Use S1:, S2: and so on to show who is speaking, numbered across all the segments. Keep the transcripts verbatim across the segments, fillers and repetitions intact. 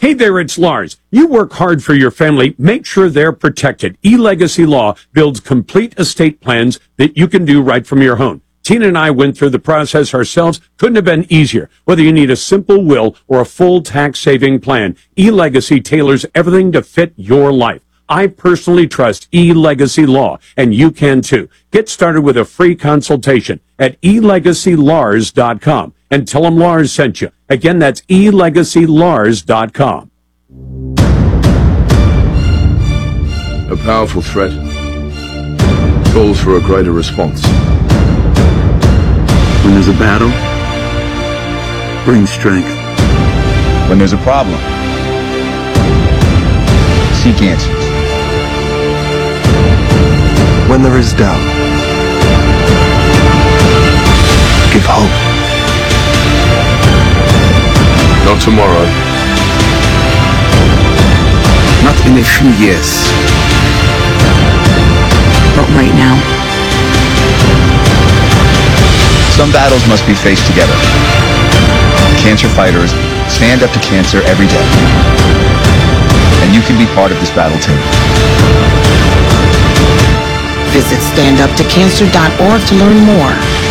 S1: Hey there, it's Lars. You work hard for your family. Make sure they're protected. eLegacy Law builds complete estate plans that you can do right from your home. Tina and I went through the process ourselves. Couldn't have been easier. Whether you need a simple will or a full tax-saving plan, eLegacy tailors everything to fit your life. I personally trust eLegacy Law, and you can too. Get started with a free consultation at e legacy lars dot com and tell them Lars sent you. Again, that's e legacy lars dot com.
S2: A powerful threat calls for a greater response.
S3: When there's a battle, bring strength.
S4: When there's a problem, seek answers.
S3: When there is doubt, give hope.
S2: Not tomorrow.
S3: Not in a few years.
S5: But right now.
S4: Some battles must be faced together. Cancer fighters stand up to cancer every day. And you can be part of this battle too.
S5: Visit stand up to cancer dot org to learn more.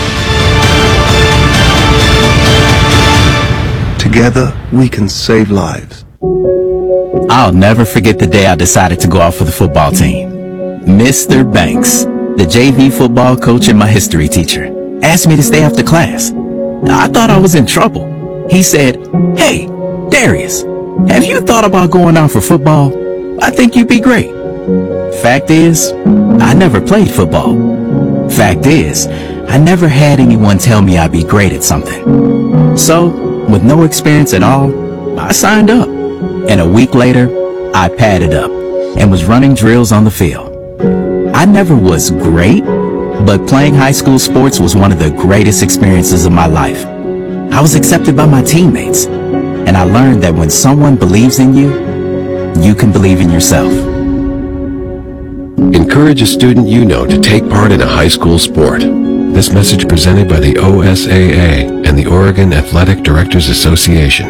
S3: Together, we can save lives.
S6: I'll never forget the day I decided to go out for the football team. Mister Banks, the J V football coach and my history teacher, asked me to stay after class. I thought I was in trouble. He said, "Hey, Darius, have you thought about going out for football? I think you'd be great." Fact is, I never played football. Fact is, I never had anyone tell me I'd be great at something. So, with no experience at all, I signed up. And a week later, I padded up and was running drills on the field. I never was great, but playing high school sports was one of the greatest experiences of my life. I was accepted by my teammates, and I learned that when someone believes in you, you can believe in yourself.
S7: Encourage a student you know to take part in a high school sport. This message presented by the O S A A and the Oregon Athletic Directors Association.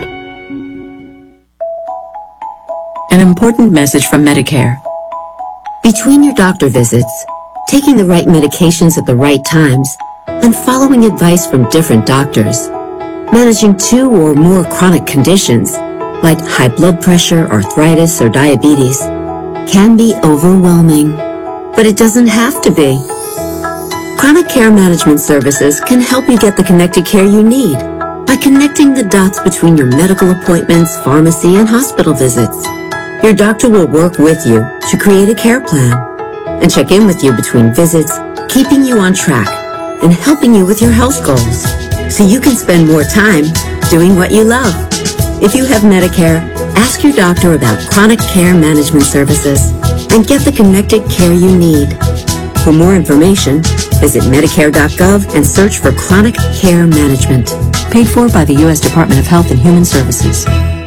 S8: An important message from Medicare. Between your doctor visits, taking the right medications at the right times, and following advice from different doctors, managing two or more chronic conditions, like high blood pressure, arthritis, or diabetes, can be overwhelming. But it doesn't have to be. Chronic Care Management Services can help you get the connected care you need by connecting the dots between your medical appointments, pharmacy, and hospital visits. Your doctor will work with you to create a care plan and check in with you between visits, keeping you on track and helping you with your health goals so you can spend more time doing what you love. If you have Medicare, ask your doctor about Chronic Care Management Services and get the connected care you need. For more information, visit medicare dot gov and search for Chronic Care Management. Paid for by the U S Department of Health and Human Services.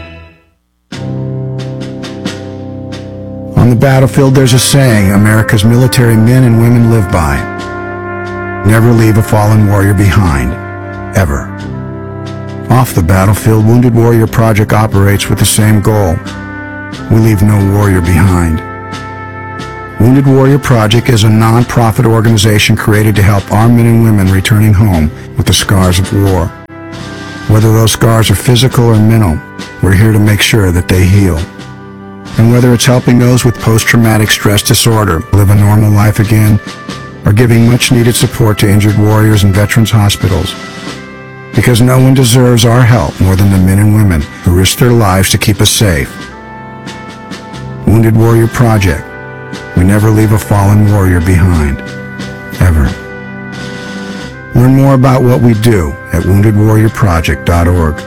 S9: On the battlefield, there's a saying America's military men and women live by. Never leave a fallen warrior behind. Ever. Off the battlefield, Wounded Warrior Project operates with the same goal. We leave no warrior behind. Wounded Warrior Project is a non-profit organization created to help our men and women returning home with the scars of war. Whether those scars are physical or mental, we're here to make sure that they heal. And whether it's helping those with post-traumatic stress disorder live a normal life again, or giving much-needed support to injured warriors in veterans' hospitals. Because no one deserves our help more than the men and women who risk their lives to keep us safe. Wounded Warrior Project. We never leave a fallen warrior behind. Ever. Learn more about what we do at wounded warrior project dot org.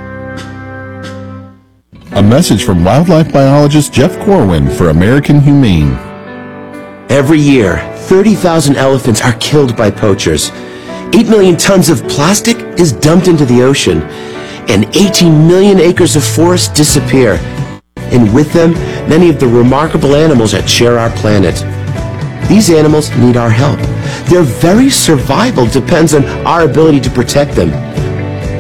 S10: A message from wildlife biologist Jeff Corwin for American Humane.
S11: Every year, thirty thousand elephants are killed by poachers. eight million tons of plastic is dumped into the ocean, and eighteen million acres of forest disappear. And with them, many of the remarkable animals that share our planet. These animals need our help. Their very survival depends on our ability to protect them.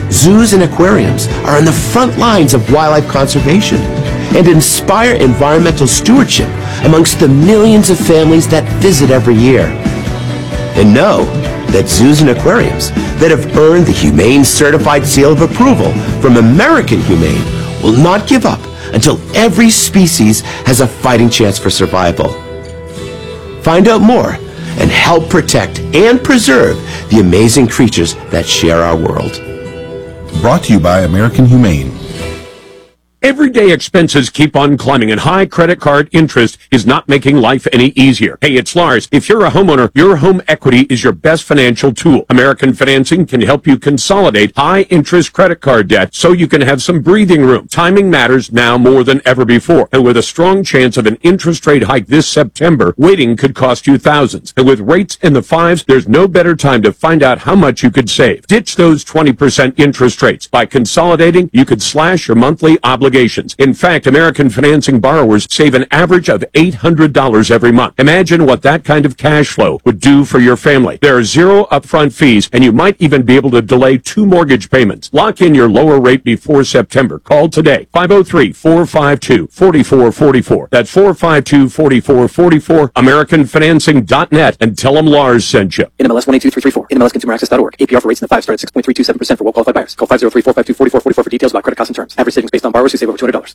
S11: Zoos and aquariums are on the front lines of wildlife conservation and inspire environmental stewardship amongst the millions of families that visit every year. And know that zoos and aquariums that have earned the Humane Certified Seal of Approval from American Humane will not give up until every species has a fighting chance for survival. Find out more and help protect and preserve the amazing creatures that share our world.
S10: Brought to you by American Humane.
S1: Everyday expenses keep on climbing, and high credit card interest is not making life any easier. Hey, it's Lars. If you're a homeowner, your home equity is your best financial tool. American Financing can help you consolidate high-interest credit card debt so you can have some breathing room. Timing matters now more than ever before, and with a strong chance of an interest rate hike this September, waiting could cost you thousands. And with rates in the fives, there's no better time to find out how much you could save. Ditch those twenty percent interest rates. By consolidating, you could slash your monthly obligations. In fact, American Financing borrowers save an average of eight hundred dollars every month. Imagine what that kind of cash flow would do for your family. There are zero upfront fees, and you might even be able to delay two mortgage payments. Lock in your lower rate before September. Call today, five oh three, four five two, four four four four. That's four five two, four four four four, American Financing dot net, and tell them Lars sent you.
S12: N M L S one eight two three three four. N M L S consumer access dot org. A P R for rates in the five start at six point three two seven percent for well-qualified buyers. Call five oh three, four five two, four four four four for details about credit costs and terms. Average savings based on borrowers who save over two hundred dollars.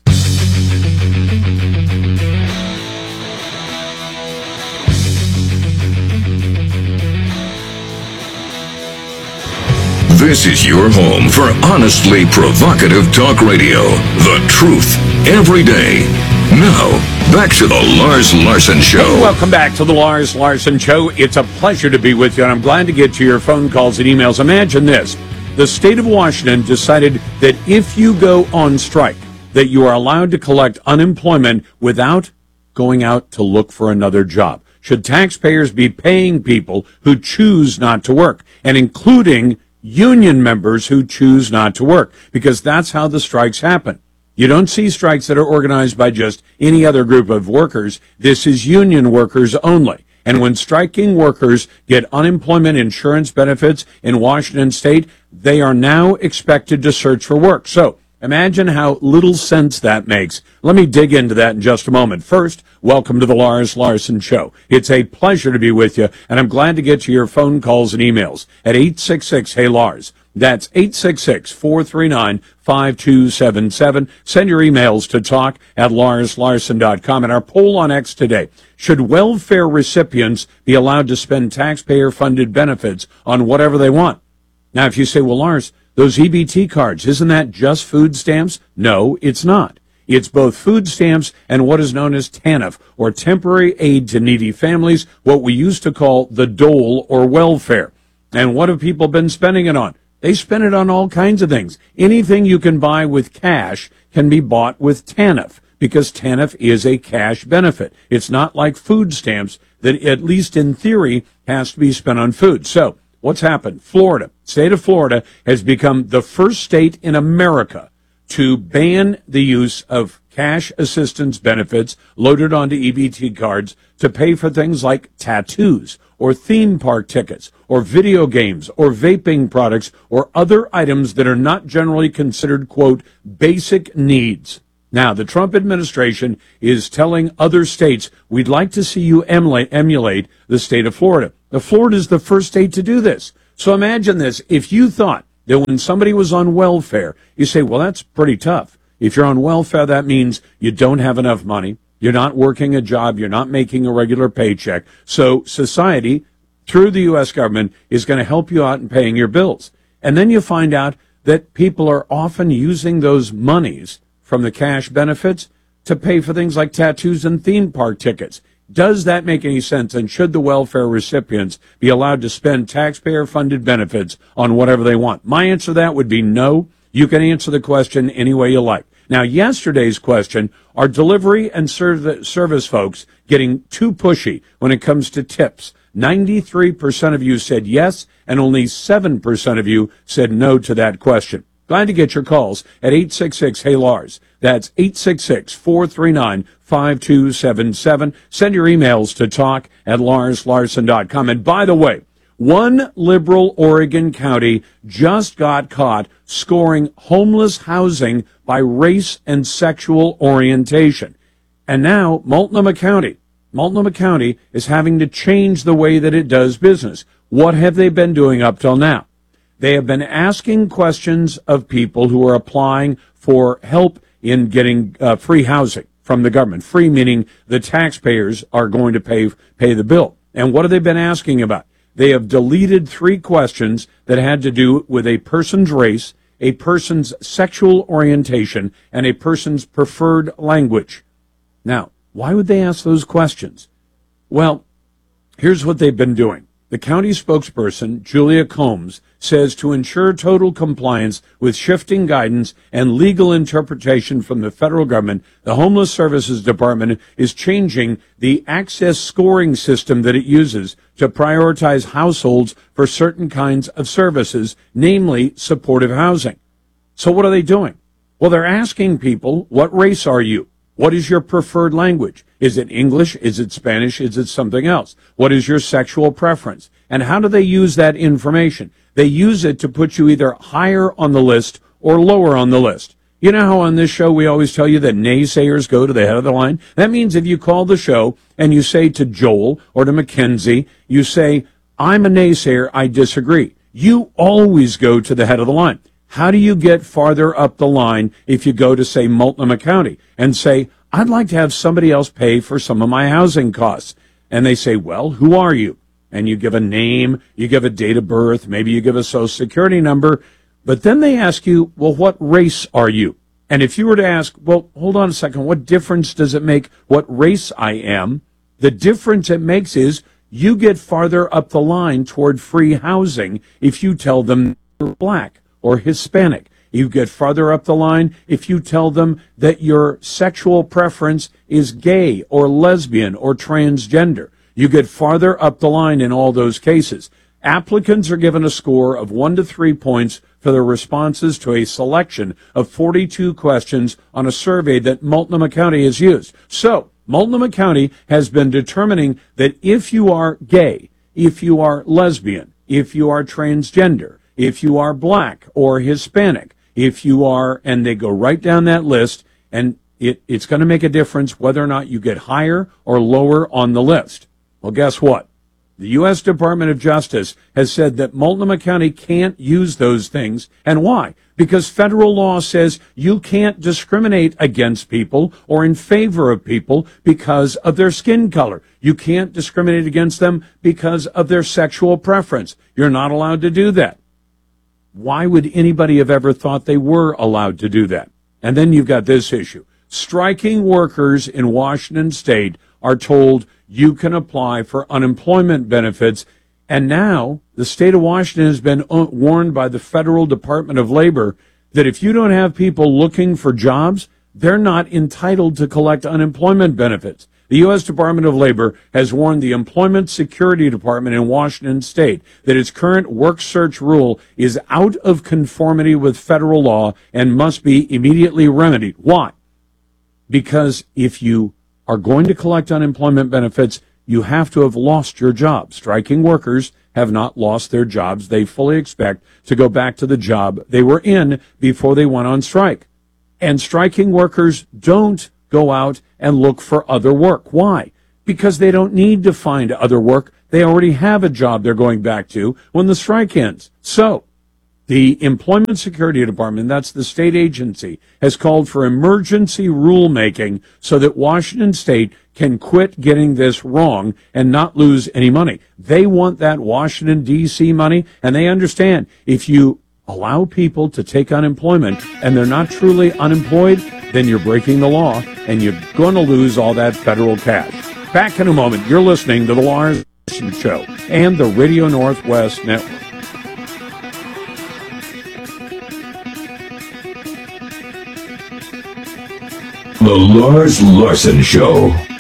S13: This is your home for honestly provocative talk radio. The truth, every day. Now, back to the Lars Larson Show.
S1: Hey, welcome back to the Lars Larson Show. It's a pleasure to be with you, and I'm glad to get to your phone calls and emails. Imagine this. The state of Washington decided that if you go on strike, that you are allowed to collect unemployment without going out to look for another job. Should taxpayers be paying people who choose not to work, and including union members who choose not to work? Because that's how the strikes happen. You don't see strikes that are organized by just any other group of workers. This is union workers only. And when striking workers get unemployment insurance benefits in Washington state, they are now expected to search for work. So imagine how little sense that makes. Let me dig into that in just a moment. First, welcome to the Lars Larson Show. It's a pleasure to be with you, and I'm glad to get to your phone calls and emails at eight six six, hey Lars. That's eight six six, four three nine, five two seven seven. Send your emails to talk at lars larson dot com. And our poll on X today, should welfare recipients be allowed to spend taxpayer-funded benefits on whatever they want? Now, if you say, well, Lars, those E B T cards, isn't that just food stamps? No, it's not. It's both food stamps and what is known as TANF, or Temporary Aid to Needy Families, what we used to call the dole or welfare. And what have people been spending it on? They spend it on all kinds of things. Anything you can buy with cash can be bought with TANF, because TANF is a cash benefit. It's not like food stamps that, at least in theory, has to be spent on food. So what's happened? Florida, state of Florida, has become the first state in America to ban the use of cash assistance benefits loaded onto E B T cards to pay for things like tattoos or theme park tickets or video games or vaping products or other items that are not generally considered, quote, basic needs. Now, the Trump administration is telling other states, we'd like to see you emulate, emulate the state of Florida. Now, Florida is the first state to do this. So imagine this. If you thought that when somebody was on welfare, you say, well, that's pretty tough. If you're on welfare, that means you don't have enough money. You're not working a job. You're not making a regular paycheck. So society, through the U S government, is going to help you out in paying your bills. And then you find out that people are often using those monies from the cash benefits to pay for things like tattoos and theme park tickets. Does that make any sense? And should the welfare recipients be allowed to spend taxpayer-funded benefits on whatever they want? My answer to that would be no. You can answer the question any way you like. Now, yesterday's question, are delivery and serv- service folks getting too pushy when it comes to tips? ninety-three percent of you said yes, and only seven percent of you said no to that question. Glad to get your calls at eight six six, hey Lars. That's eight six six, four three nine, five two seven seven. Send your emails to talk at lars larson dot com. And by the way, One liberal Oregon county just got caught scoring homeless housing by race and sexual orientation. And now Multnomah County, Multnomah County is having to change the way that it does business. What have they been doing up till now? They have been asking questions of people who are applying for help in getting uh, free housing from the government. Free meaning the taxpayers are going to pay pay the bill. And what have they been asking about? They have deleted three questions that had to do with a person's race, a person's sexual orientation, and a person's preferred language. Now, why would they ask those questions? Well, here's what they've been doing. The county spokesperson, Julia Combs, says to ensure total compliance with shifting guidance and legal interpretation from the federal government, the Homeless Services Department is changing the access scoring system that it uses to prioritize households for certain kinds of services, namely supportive housing. So what are they doing? Well, they're asking people, what race are you? What is your preferred language? Is it English? Is it Spanish? Is it something else? What is your sexual preference? And how do they use that information? They use it to put you either higher on the list or lower on the list. You know how on this show we always tell you that naysayers go to the head of the line? That means if you call the show and you say to Joel or to Mackenzie, you say, I'm a naysayer, I disagree. You always go to the head of the line. How do you get farther up the line if you go to, say, Multnomah County and say, I'd like to have somebody else pay for some of my housing costs? And they say, well, who are you? And you give a name, you give a date of birth, maybe you give a social security number. But then they ask you, well, what race are you? And if you were to ask, well, hold on a second, what difference does it make what race I am? The difference it makes is you get farther up the line toward free housing if you tell them you're black or Hispanic. You get farther up the line if you tell them that your sexual preference is gay or lesbian or transgender. You get farther up the line in all those cases. Applicants are given a score of one to three points for their responses to a selection of forty-two questions on a survey that Multnomah County has used. So, Multnomah County has been determining that if you are gay, if you are lesbian, if you are transgender, if you are black or Hispanic, if you are, and they go right down that list, and it, it's going to make a difference whether or not you get higher or lower on the list. Well, guess what? The U S Department of Justice has said that Multnomah County can't use those things. And why? Because federal law says you can't discriminate against people or in favor of people because of their skin color. You can't discriminate against them because of their sexual preference. You're not allowed to do that. Why would anybody have ever thought they were allowed to do that? And then you've got this issue. Striking workers in Washington state are told you can apply for unemployment benefits. And now the state of Washington has been warned by the Federal Department of Labor that if you don't have people looking for jobs, they're not entitled to collect unemployment benefits. The U S Department of Labor has warned the Employment Security Department in Washington state that its current work search rule is out of conformity with federal law and must be immediately remedied. Why? Because if you are going to collect unemployment benefits, you have to have lost your job. Striking workers have not lost their jobs. They fully expect to go back to the job they were in before they went on strike. And striking workers don't go out and look for other work. Why? Because they don't need to find other work. They already have a job they're going back to when the strike ends. So, the Employment Security Department, that's the state agency, has called for emergency rulemaking so that Washington state can quit getting this wrong and not lose any money. They want that Washington, D C money, and they understand if you allow people to take unemployment and they're not truly unemployed, then you're breaking the law and you're going to lose all that federal cash. Back in a moment, you're listening to The Lars Larson Show and the Radio Northwest Network.
S13: The Lars Larson Show.